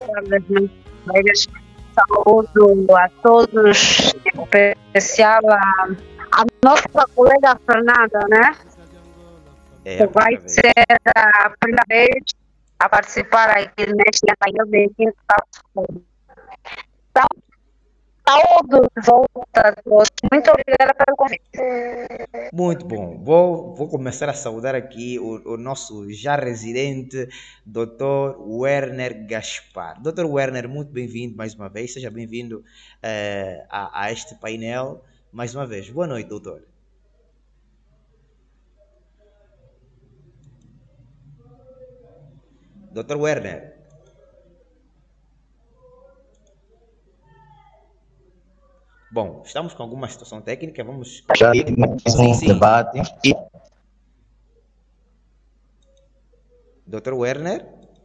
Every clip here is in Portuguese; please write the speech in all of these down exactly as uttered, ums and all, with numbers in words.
tarde, meus colegas. Saúdo a todos, em especial a, a nossa colega Fernanda, né? É Que a vai primeira vez. ser a primeira vez a participar aqui neste painel de quinta-feira. Então, saúdo de volta a todos. Muito obrigada pelo convite. Muito bom. Vou, vou começar a saudar aqui o, o nosso já residente, doutor Werner Gaspar. doutor Werner, muito bem-vindo mais uma vez. Seja bem-vindo eh, a, a este painel mais uma vez. Boa noite, doutor. doutor Werner. Bom, estamos com alguma situação técnica, vamos... Já tínhamos Sim, um sim. debate e doutor Werner?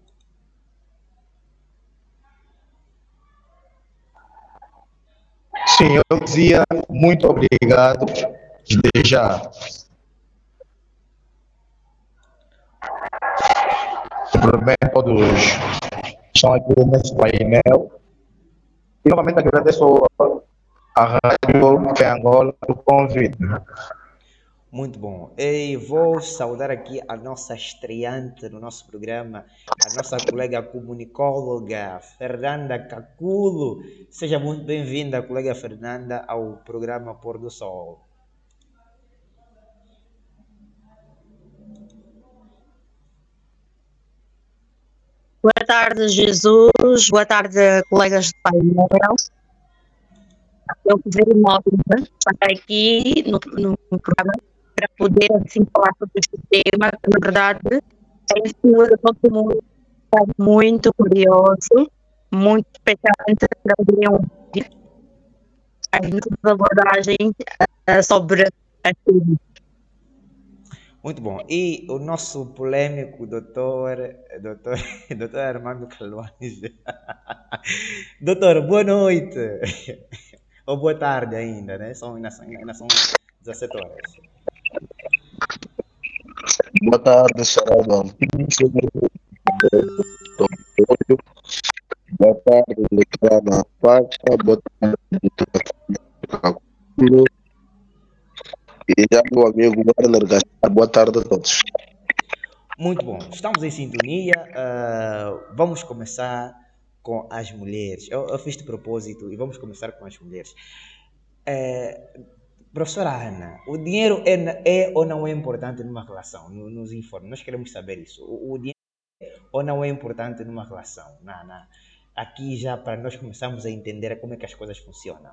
sim, eu dizia muito obrigado desde já. Cumprimento todos que estão aqui nesse painel e novamente agradeço à Rádio de Angola pelo convite. Muito bom. E vou saudar aqui a nossa estreante no nosso programa, a nossa colega comunicóloga, Fernanda Caculo. Seja muito bem-vinda, colega Fernanda, ao programa Pôr do Sol. Boa tarde, Jesus. Boa tarde, colegas de painel. Eu prazer enorme estar aqui no, no programa para poder assim falar sobre este tema, que na verdade é isso, todo mundo está muito curioso, muito expectante para poderem ouvir as nossas abordagens uh, sobre a tudo. Muito bom. E o nosso polêmico doutor, doutor, doutor Armando Calvanes. Doutor, boa noite. Ou boa tarde ainda, né? São, ainda, são, ainda são dezassete horas. Boa tarde, Sarada. Boa tarde, Lecrana Pacha. Boa tarde, e já meu amigo Werner Gaspar. Boa tarde a todos. Muito bom. Estamos em sintonia. Uh, vamos começar com as mulheres. Eu, eu fiz de propósito e vamos começar com as mulheres. Uh, professora Ana, o dinheiro é, é ou não é importante numa relação? Nos informe. Nós queremos saber isso. O, o dinheiro é ou não é importante numa relação? Na, na, aqui já para nós começarmos a entender como é que as coisas funcionam.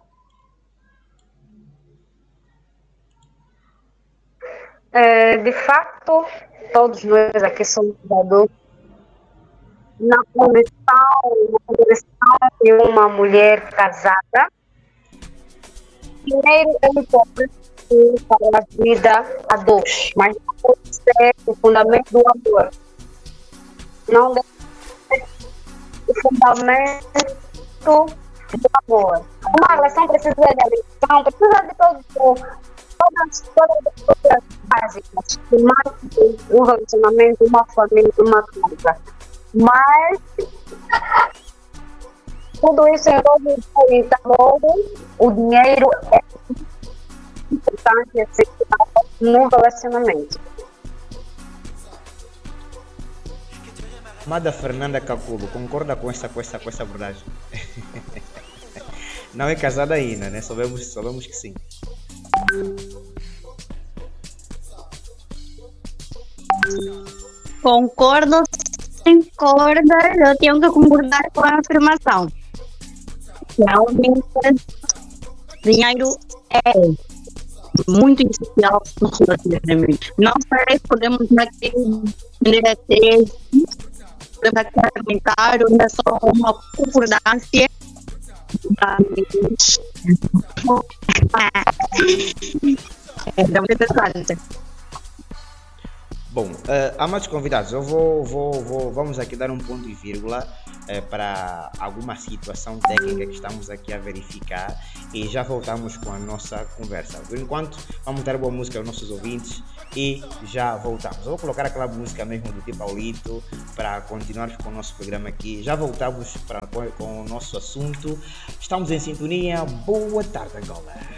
É, de fato, todos nós aqui somos adultos. Na condição, na condição de uma mulher casada, dinheiro é importante para a vida a dois, mas não pode ser o fundamento do amor. Não deve ser o fundamento do amor. Uma relação precisa de alimentação, precisa de todo, todas, todas as coisas básicas que marcam um relacionamento, uma família, uma casa. Mas tudo isso envolve então, o dinheiro é importante e essencial no relacionamento. Amada Fernanda Caculo, concorda com essa, com essa, com essa abordagem? Não é casada ainda, né? Sabemos, sabemos que sim. Concordo sem corda, eu tenho que concordar com a afirmação. Realmente, dinheiro é muito essencial no relacionamento. Não sei se podemos aqui vender a tese, podemos aqui argumentar, ou é só uma concordância. É muito interessante. Bom, uh, amados convidados, eu vou, vou, vou, vamos aqui dar um ponto e vírgula uh, para alguma situação técnica que estamos aqui a verificar e já voltamos com a nossa conversa. Por enquanto, vamos dar boa música aos nossos ouvintes e já voltamos. Eu vou colocar aquela música mesmo do Tio Paulito para continuarmos com o nosso programa aqui. Já voltamos para, com o nosso assunto. Estamos em sintonia. Boa tarde, Angola.